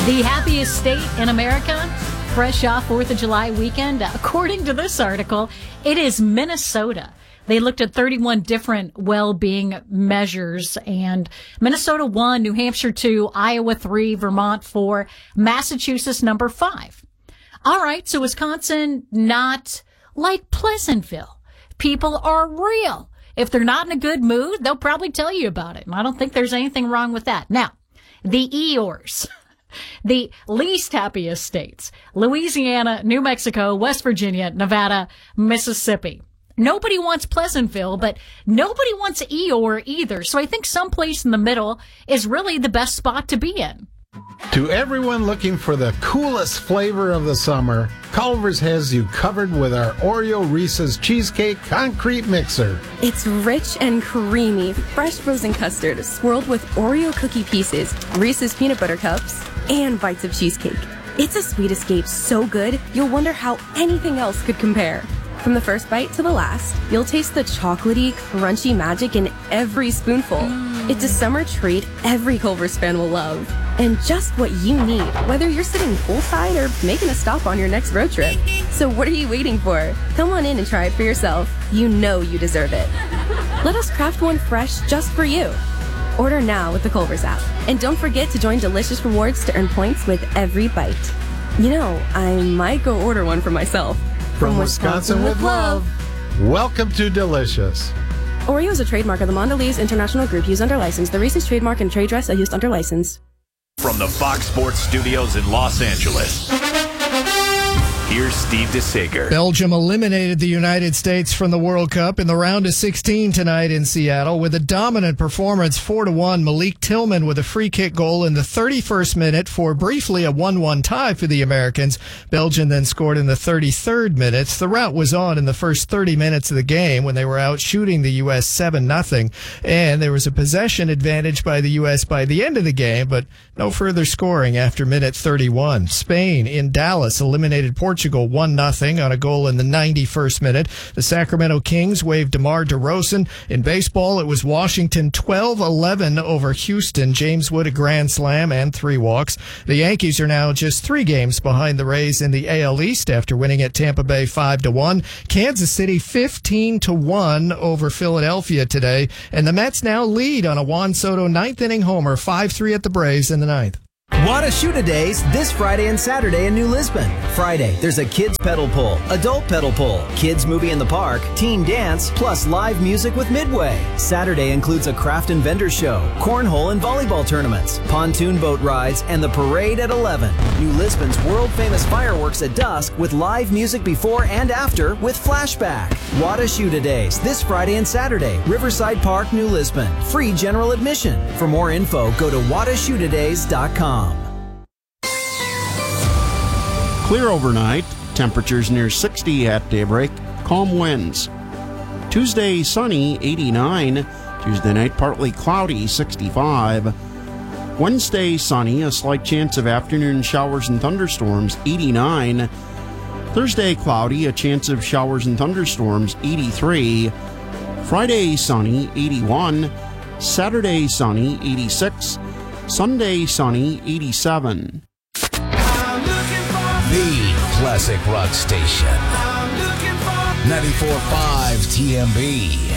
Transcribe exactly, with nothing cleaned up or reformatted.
The happiest state in America, fresh off fourth of July weekend. According to this article, it is Minnesota. They looked at thirty-one different well-being measures, and Minnesota won, New Hampshire two, Iowa three, Vermont four, Massachusetts number five. All right, so Wisconsin, not like Pleasantville. People are real. If they're not in a good mood, they'll probably tell you about it. And I don't think there's anything wrong with that. Now, the Eeyores, the least happiest states, Louisiana, New Mexico, West Virginia, Nevada, Mississippi. Nobody wants Pleasantville, but nobody wants Eeyore either. So I think someplace in the middle is really the best spot to be in. To everyone looking for the coolest flavor of the summer, Culver's has you covered with our Oreo Reese's Cheesecake Concrete Mixer. It's rich and creamy, fresh frozen custard swirled with Oreo cookie pieces, Reese's peanut butter cups, and bites of cheesecake. It's a sweet escape so good, you'll wonder how anything else could compare. From the first bite to the last, you'll taste the chocolatey, crunchy magic in every spoonful. Mm. It's a summer treat every Culver's fan will love. And just what you need, whether you're sitting poolside or making a stop on your next road trip. So what are you waiting for? Come on in and try it for yourself. You know you deserve it. Let us craft one fresh just for you. Order now with the Culver's app. And don't forget to join Delicious Rewards to earn points with every bite. You know, I might go order one for myself. From Wisconsin, Wisconsin with love. Welcome to Delicious. Oreo is a trademark of the Mondelez International Group used under license. The Reese's trademark and trade dress are used under license. From the Fox Sports Studios in Los Angeles, here's Steve DeSager. Belgium eliminated the United States from the World Cup in the round of sixteen tonight in Seattle with a dominant performance, four to one. Malik Tillman with a free kick goal in the thirty-first minute for briefly a one one tie for the Americans. Belgium then scored in the thirty-third minute. The rout was on in the first thirty minutes of the game when they were out shooting the U S seven nothing, and there was a possession advantage by the U S by the end of the game, but no further scoring after minute thirty-one. Spain in Dallas eliminated Portugal Portugal one nothing on a goal in the ninety-first minute. The Sacramento Kings waived DeMar DeRozan. In baseball, it was Washington twelve eleven over Houston. James Wood a grand slam and three walks. The Yankees are now just three games behind the Rays in the A L East after winning at Tampa Bay five to one. Kansas City fifteen to one over Philadelphia today. And the Mets now lead on a Juan Soto ninth inning homer, five three at the Braves in the ninth. Wada Shoota Days this Friday and Saturday in New Lisbon. Friday, there's a kids pedal pull, adult pedal pull, kids movie in the park, teen dance, plus live music with Midway. Saturday includes a craft and vendor show, cornhole and volleyball tournaments, pontoon boat rides, and the parade at eleven. New Lisbon's world-famous fireworks at dusk with live music before and after with Flashback. Wada Shoota Days this Friday and Saturday, Riverside Park, New Lisbon. Free general admission. For more info, go to wada shoota days dot com. Clear overnight, temperatures near sixty at daybreak, calm winds. Tuesday, sunny, eighty-nine. Tuesday night, partly cloudy, sixty-five. Wednesday, sunny, a slight chance of afternoon showers and thunderstorms, eighty-nine. Thursday, cloudy, a chance of showers and thunderstorms, eighty-three. Friday, sunny, eighty-one. Saturday, sunny, eighty-six. Sunday, sunny, eighty-seven. The classic rock station. ninety-four point five T M B.